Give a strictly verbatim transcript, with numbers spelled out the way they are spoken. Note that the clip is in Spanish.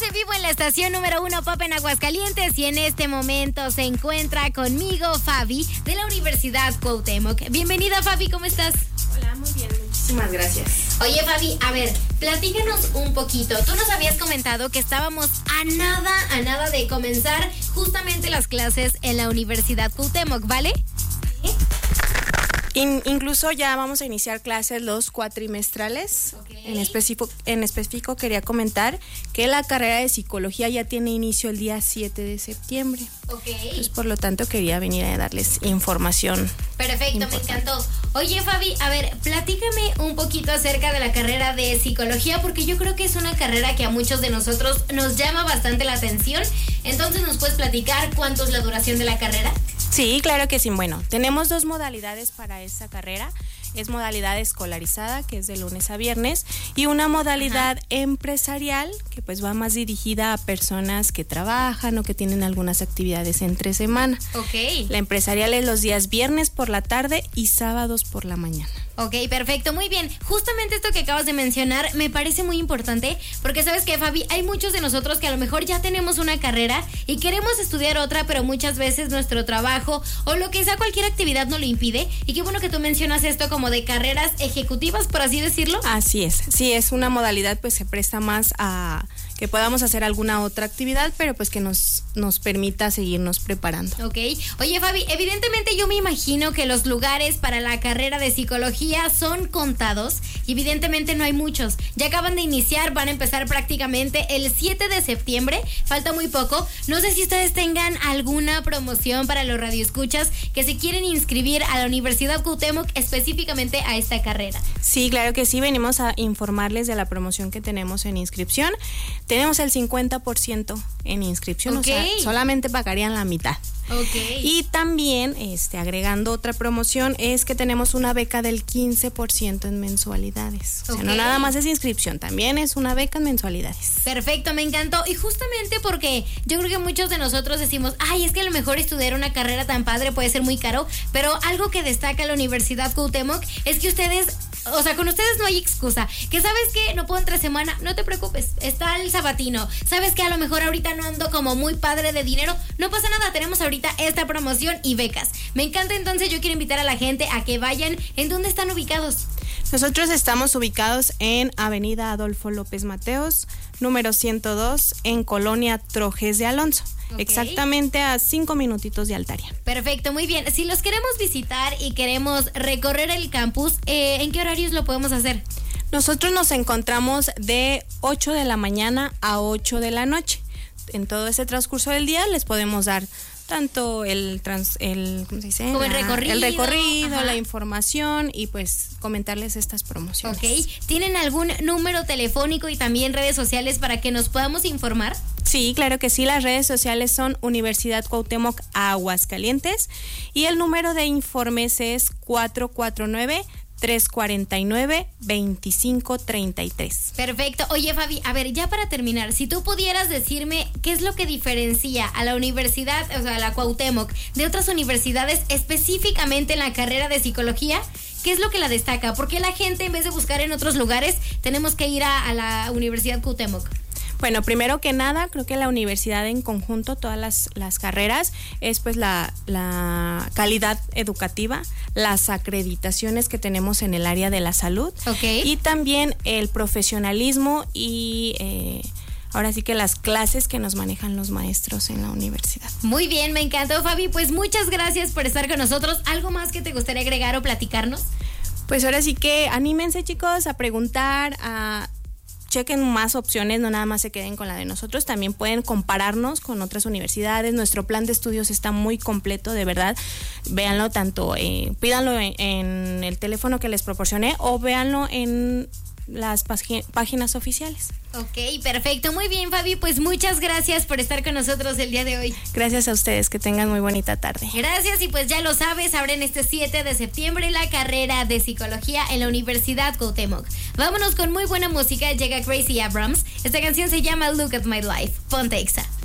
en vivo en la estación número uno Pop en Aguascalientes y en este momento se encuentra conmigo Fabi de la Universidad Cuauhtémoc. Bienvenida, Fabi, ¿cómo estás? Hola, muy bien, muchísimas gracias. Oye, Fabi, a ver, platícanos un poquito. Tú nos habías comentado que estábamos a nada, a nada de comenzar justamente las clases en la Universidad Cuauhtémoc, ¿vale? Sí. In, incluso ya vamos a iniciar clases los cuatrimestrales. Okay. En específico, en específico quería comentar que la carrera de psicología ya tiene inicio el día siete de septiembre. Okay. Pues por lo tanto quería venir a darles información. Perfecto, importante. Me encantó. Oye, Fabi, a ver, platícame un poquito acerca de la carrera de psicología, porque yo creo que es una carrera que a muchos de nosotros nos llama bastante la atención. Entonces, ¿nos puedes platicar cuánto es la duración de la carrera? Sí, claro que sí. Bueno, tenemos dos modalidades para esta carrera. Es modalidad escolarizada, que es de lunes a viernes, y una modalidad Ajá. empresarial, que pues va más dirigida a personas que trabajan o que tienen algunas actividades entre semana. Ok. La empresarial es los días viernes por la tarde y sábados por la mañana. Ok, perfecto, muy bien. Justamente esto que acabas de mencionar me parece muy importante, porque sabes que, Fabi, hay muchos de nosotros que a lo mejor ya tenemos una carrera y queremos estudiar otra, pero muchas veces nuestro trabajo o lo que sea, cualquier actividad no lo impide. Y qué bueno que tú mencionas esto como de carreras ejecutivas, por así decirlo. Así es, sí, es una modalidad pues se presta más a que podamos hacer alguna otra actividad, pero pues que nos, nos permita seguirnos preparando. Ok. Oye, Fabi, evidentemente yo me imagino que los lugares para la carrera de psicología son contados y evidentemente no hay muchos. Ya acaban de iniciar, van a empezar prácticamente el siete de septiembre, falta muy poco. No sé si ustedes tengan alguna promoción para los radioescuchas que se quieren inscribir a la Universidad Cuauhtémoc, específicamente a esta carrera. Sí, claro que sí, venimos a informarles de la promoción que tenemos en inscripción. Tenemos el cincuenta por ciento en inscripción, okay. O sea, solamente pagarían la mitad. Okay. Y también, este, agregando otra promoción, es que tenemos una beca del quince por ciento en mensualidades. O sea, okay. no nada más es inscripción, también es una beca en mensualidades. Perfecto, me encantó. Y justamente porque yo creo que muchos de nosotros decimos, ay, es que a lo mejor estudiar una carrera tan padre puede ser muy caro, pero algo que destaca la Universidad Cuauhtémoc es que ustedes, o sea, con ustedes no hay excusa. Que sabes que no puedo entre semana, no te preocupes, está el sabatino. Sabes que a lo mejor ahorita no ando como muy padre de dinero, no pasa nada, tenemos ahorita esta promoción y becas. Me encanta, entonces yo quiero invitar a la gente a que vayan. ¿En dónde están ubicados? Nosotros estamos ubicados en Avenida Adolfo López Mateos, número ciento dos, en Colonia Trojes de Alonso. Okay. Exactamente a cinco minutitos de Altaria. Perfecto, muy bien. Si los queremos visitar y queremos recorrer el campus, eh, ¿en qué horarios lo podemos hacer? Nosotros nos encontramos de ocho de la mañana a ocho de la noche. En todo ese transcurso del día les podemos dar tanto el trans, el ¿cómo se dice? Como el recorrido, el recorrido, la información y pues comentarles estas promociones. Ok. ¿Tienen algún número telefónico y también redes sociales para que nos podamos informar? Sí, claro que sí. Las redes sociales son Universidad Cuauhtémoc Aguascalientes y el número de informes es cuatro cuatro nueve, tres cuatro nueve, dos cinco tres tres. Perfecto. Oye, Fabi, a ver, ya para terminar, si tú pudieras decirme qué es lo que diferencia a la universidad, o sea, a la Cuauhtémoc, de otras universidades, específicamente en la carrera de psicología, ¿qué es lo que la destaca? ¿Por qué la gente, en vez de buscar en otros lugares, tenemos que ir a, a la Universidad Cuauhtémoc? Bueno, primero que nada, creo que la universidad en conjunto, todas las, las carreras, es pues la, la calidad educativa, las acreditaciones que tenemos en el área de la salud, okay. y también el profesionalismo y eh, ahora sí que las clases que nos manejan los maestros en la universidad. Muy bien, me encantó, Fabi. Pues muchas gracias por estar con nosotros. ¿Algo más que te gustaría agregar o platicarnos? Pues ahora sí que anímense, chicos, a preguntar, a chequen más opciones, no nada más se queden con la de nosotros, también pueden compararnos con otras universidades. Nuestro plan de estudios está muy completo, de verdad, véanlo tanto, eh, pídanlo en, en el teléfono que les proporcioné o véanlo en las pagi- páginas oficiales. Ok, perfecto, muy bien, Fabi, pues muchas gracias por estar con nosotros el día de hoy. Gracias a ustedes, que tengan muy bonita tarde. Gracias, y pues ya lo sabes, abren este siete de septiembre la carrera de psicología en la Universidad Cuauhtémoc. Vámonos con muy buena música, llega Gracie Abrams, esta canción se llama Look at My Life. Ponte Exa.